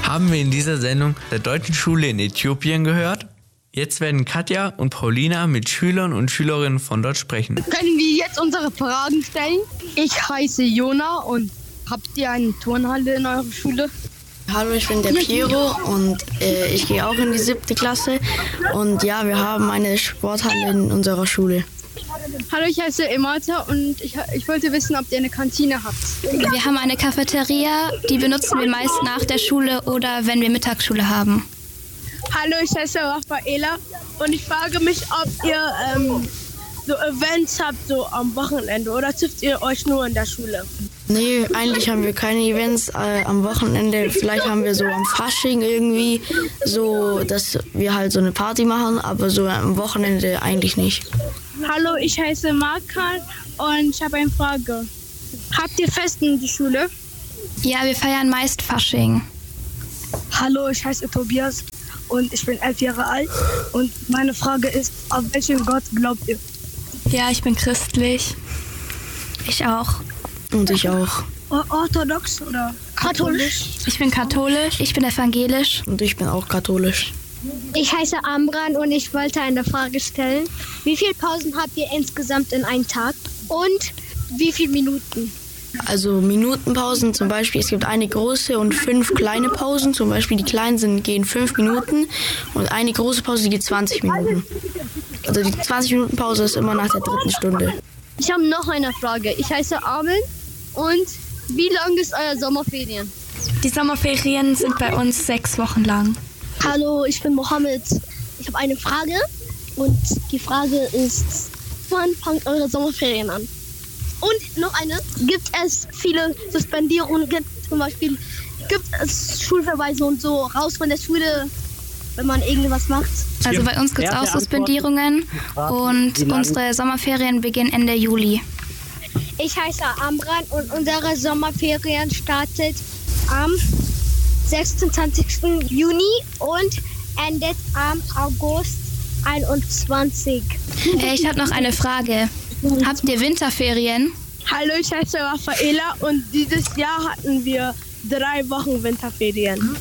haben wir in dieser Sendung der deutschen Schule in Äthiopien gehört. Jetzt werden Katja und Paulina mit Schülern und Schülerinnen von dort sprechen. Können wir jetzt unsere Fragen stellen? Ich heiße Jona und habt ihr eine Turnhalle in eurer Schule? Hallo, ich bin der Piero und ich gehe auch in die 7. Klasse. Und ja, wir haben eine Sporthalle in unserer Schule. Hallo, ich heiße Emata und ich wollte wissen, ob ihr eine Kantine habt. Wir haben eine Cafeteria, die benutzen wir meist nach der Schule oder wenn wir Mittagsschule haben. Hallo, ich heiße Raffaela und ich frage mich, ob ihr so Events habt so am Wochenende oder trifft ihr euch nur in der Schule? Nee, eigentlich haben wir keine Events am Wochenende. Vielleicht haben wir so am Fasching irgendwie so, dass wir halt so eine Party machen, aber so am Wochenende eigentlich nicht. Hallo, ich heiße Markan und ich habe eine Frage. Habt ihr Fest in der Schule? Ja, wir feiern meist Fasching. Hallo, ich heiße Tobias und ich bin 11 Jahre alt und meine Frage ist, auf welchen Gott glaubt ihr? Ja, ich bin christlich. Ich auch. Und ich auch. Orthodox oder katholisch? Ich bin katholisch. Ich bin evangelisch. Und ich bin auch katholisch. Ich heiße Amran und ich wollte eine Frage stellen. Wie viele Pausen habt ihr insgesamt in einem Tag und wie viele Minuten? Also Minutenpausen zum Beispiel, es gibt eine große und 5 kleine Pausen. Zum Beispiel die kleinen gehen 5 Minuten und eine große Pause geht 20 Minuten. Also die 20 Minuten Pause ist immer nach der 3. Stunde. Ich habe noch eine Frage. Ich heiße Armin und wie lang ist euer Sommerferien? Die Sommerferien sind bei uns 6 Wochen lang. Hallo, ich bin Mohammed. Ich habe eine Frage und die Frage ist, wann fangen eure Sommerferien an? Und noch eine, gibt es viele Suspendierungen, zum Beispiel gibt es Schulverweise und so, raus von der Schule, wenn man irgendwas macht? Also bei uns gibt es auch Suspendierungen und unsere Sommerferien beginnen Ende Juli. Ich heiße Amran und unsere Sommerferien startet am 26. Juni und endet am August 21. Ich habe noch eine Frage. Habt ihr Winterferien? Hallo, ich heiße Raffaela und dieses Jahr hatten wir 3 Wochen Winterferien.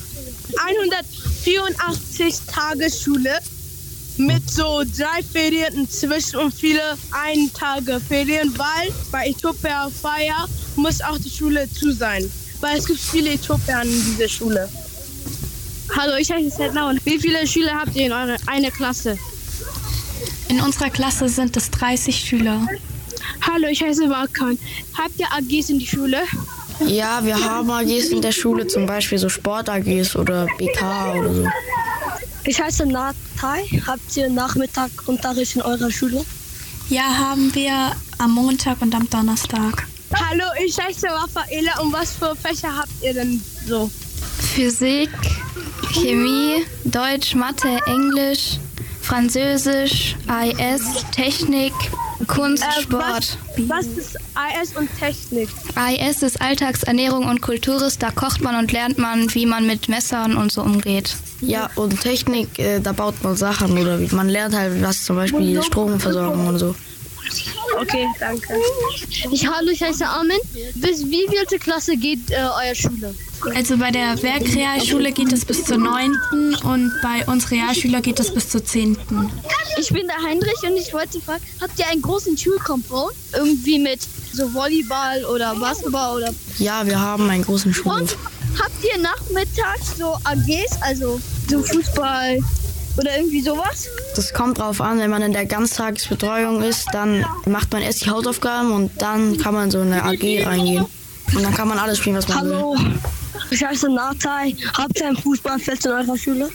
184 Tage Schule mit so 3 Ferien inzwischen und viele 1 Tage Ferien, weil bei Äthiopia Feier muss auch die Schule zu sein, weil es gibt viele Äthiopier in dieser Schule. Hallo, ich heiße Sedna und wie viele Schüler habt ihr in eurer eine Klasse? In unserer Klasse sind es 30 Schüler. Hallo, ich heiße Markan. Habt ihr AGs in die Schule? Ja, wir haben AGs in der Schule, zum Beispiel so Sport-AGs oder BK oder so. Ich heiße Natai. Habt ihr Nachmittagunterricht in eurer Schule? Ja, haben wir am Montag und am Donnerstag. Hallo, ich heiße Raffaela und was für Fächer habt ihr denn so? Physik, Chemie, Deutsch, Mathe, Englisch, Französisch, AES, Technik, Kunst, Sport. Was ist AES und Technik? AES ist Alltagsernährung und Kultures, da kocht man und lernt man, wie man mit Messern und so umgeht. Ja, und Technik, da baut man Sachen oder man lernt halt was, zum Beispiel Stromversorgung und so. Okay, danke. Hallo, ich heiße Armin. Bis wie vielte Klasse geht eure Schule? Also bei der Werkrealschule geht es bis zur 9. und bei uns Realschüler geht es bis zur 10. Ich bin der Heinrich und ich wollte fragen, habt ihr einen großen Schulkomfort? Irgendwie mit so Volleyball oder Basketball oder... Ja, wir haben einen großen Und Schulhof. habt ihr nachmittags so AGs, also so Fußball oder irgendwie sowas? Das kommt drauf an, wenn man in der Ganztagesbetreuung ist, dann macht man erst die Hausaufgaben und dann kann man so in eine AG reingehen. Und dann kann man alles spielen, was man will. Hallo, ich heiße Natai. Habt ihr ein Fußballfeld in eurer Schule?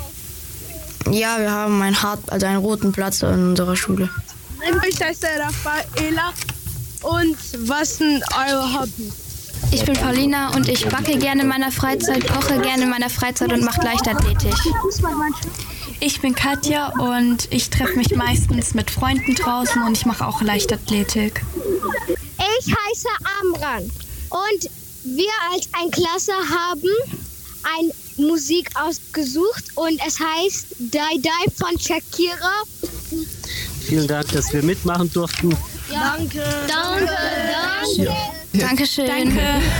Ja, wir haben einen roten Platz in unserer Schule. Ich heiße Raffaela und was sind eure Hobbys? Ich bin Paulina und ich backe gerne in meiner Freizeit, koche gerne in meiner Freizeit und mache Leichtathletik. Ich bin Katja und ich treffe mich meistens mit Freunden draußen und ich mache auch Leichtathletik. Ich heiße Amran und wir als eine Klasse haben eine Musik ausgesucht und es heißt Dai Dai von Shakira. Vielen Dank, dass wir mitmachen durften. Danke. Danke. Dankeschön. Danke.